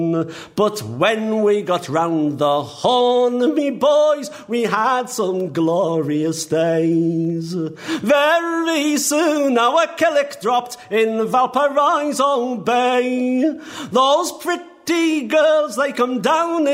But when we got round the Horn, me boys, we had some glorious days. Very soon our Killick dropped in Valparaiso Bay. Those pretty girls, they come down